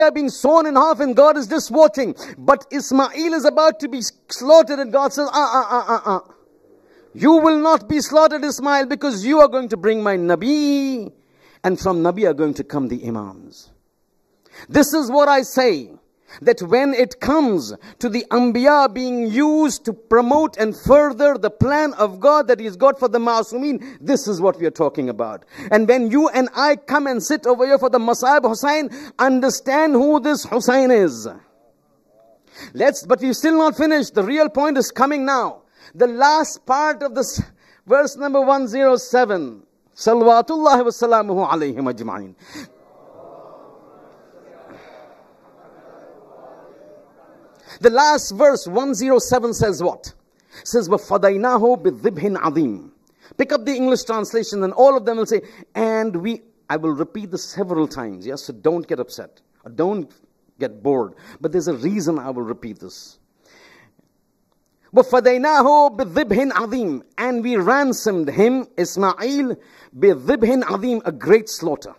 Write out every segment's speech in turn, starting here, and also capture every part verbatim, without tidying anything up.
are being sawn in half and God is just watching. But Ismail is about to be slaughtered and God says, uh, uh, uh, uh, uh. You will not be slaughtered, Ismail, because you are going to bring my Nabi. And from Nabi are going to come the Imams. This is what I say. That when it comes to the Anbiya being used to promote and further the plan of God that He's got for the Ma'asumeen, this is what we are talking about. And when you and I come and sit over here for the Masa'ib Hussain, understand who this Hussain is. Let's, but we've still not finished. The real point is coming now. The last part of this verse number one oh seven. Salawatullahi wa salamuhu alayhim ajma'in. The last verse, one oh seven, says what? It says, وَفَضَيْنَاهُ بِالذِّبْهٍ عَظِيمٍ. Pick up the English translation and all of them will say, and we, I will repeat this several times, yes, so don't get upset, or don't get bored. But there's a reason I will repeat this. وَفَضَيْنَاهُ بِالذِّبْهٍ عَظِيمٍ. And we ransomed him, Ismail, بِالذِّبْهٍ عَظِيمٍ, a great slaughter.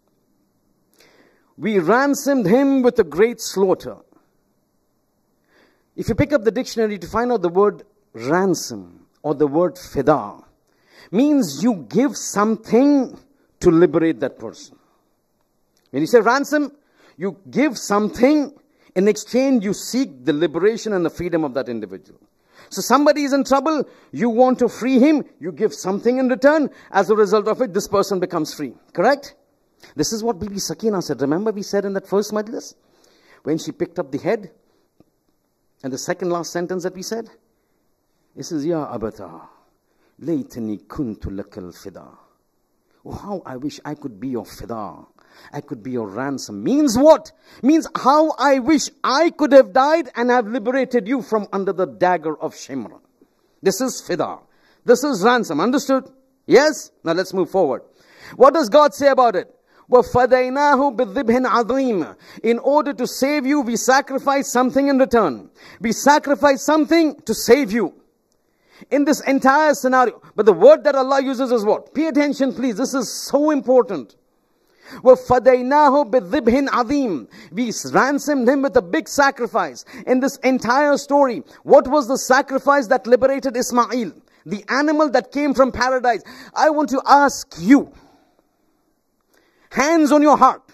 We ransomed him with a great slaughter. If you pick up the dictionary to find out the word ransom or the word fida, means you give something to liberate that person. When you say ransom, you give something, in exchange you seek the liberation and the freedom of that individual. So somebody is in trouble, you want to free him, you give something in return. As a result of it, this person becomes free. Correct? This is what Bibi Sakina said. Remember we said in that first majlis, when she picked up the head, and the second last sentence that we said, it says, Ya abata, laytani kuntu lakal fida. Oh, how I wish I could be your fida. I could be your ransom. Means what? Means how I wish I could have died and have liberated you from under the dagger of Shimran. This is fida. This is ransom. Understood? Yes? Now let's move forward. What does God say about it? وَفَدَيْنَاهُ بِالذِّبْهٍ عَظِيمٍ. In order to save you, we sacrifice something in return. We sacrifice something to save you. In this entire scenario. But the word that Allah uses is what? Pay attention please. This is so important. وَفَدَيْنَاهُ بِالذِّبْهٍ عَظِيمٍ. We ransomed him with a big sacrifice. In this entire story, what was the sacrifice that liberated Ismail? The animal that came from paradise. I want to ask you, hands on your heart,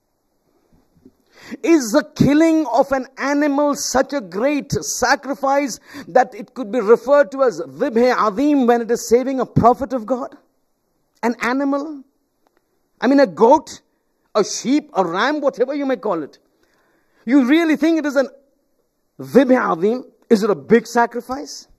is the killing of an animal such a great sacrifice that it could be referred to as dhibh azim when it is saving a prophet of God? An animal? I mean a goat, a sheep, a ram, whatever you may call it. You really think it is an dhibh azim? Is it a big sacrifice?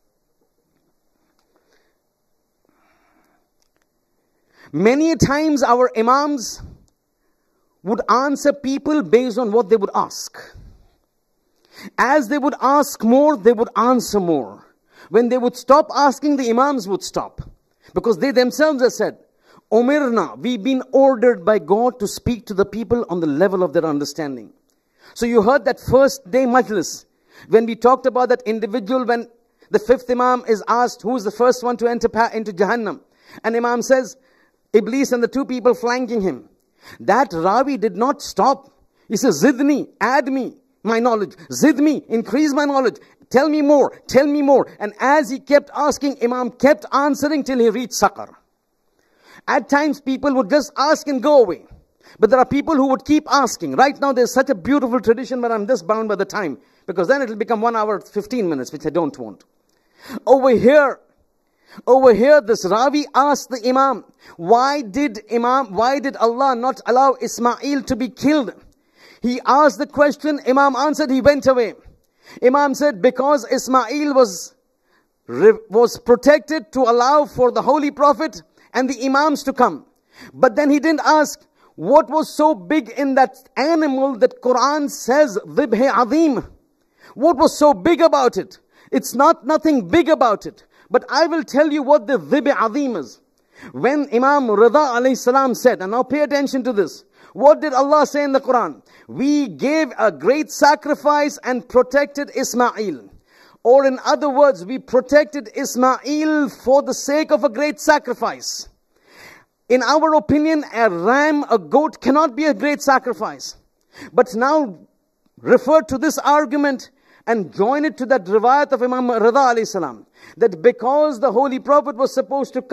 Many times our imams would answer people based on what they would ask. As they would ask more, they would answer more. When they would stop asking, the imams would stop. Because they themselves have said, Umirna, we've been ordered by God to speak to the people on the level of their understanding. So you heard that first day majlis, when we talked about that individual, when the fifth imam is asked, who is the first one to enter into Jahannam? And imam says, Iblis and the two people flanking him. That Ravi did not stop. He says, Zidni, add me my knowledge. Zidni, increase my knowledge. Tell me more, tell me more. And as he kept asking, Imam kept answering till he reached Saqar. At times people would just ask and go away. But there are people who would keep asking. Right now there's such a beautiful tradition, but I'm just bound by the time. Because then it will become one hour, fifteen minutes, which I don't want. Over here, Over here, this Ravi asked the Imam, why did Imam, why did Allah not allow Ismail to be killed? He asked the question, Imam answered, he went away. Imam said, because Ismail was, was protected to allow for the Holy Prophet and the Imams to come. But then he didn't ask, what was so big in that animal that Quran says, Dhibh Azim? What was so big about it? It's not nothing big about it. But I will tell you what the dhibh azim is. When Imam Rida alayhi salam said, and now pay attention to this. What did Allah say in the Quran? We gave a great sacrifice and protected Ismail. Or in other words, we protected Ismail for the sake of a great sacrifice. In our opinion, a ram, a goat cannot be a great sacrifice. But now refer to this argument and join it to that riwayat of Imam Rida alayhi salam, that because the Holy Prophet was supposed to come